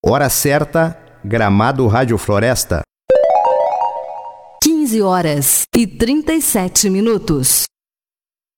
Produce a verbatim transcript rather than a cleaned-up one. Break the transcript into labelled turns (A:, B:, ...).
A: Hora certa, Gramado Rádio Floresta.
B: quinze horas e trinta e sete minutos.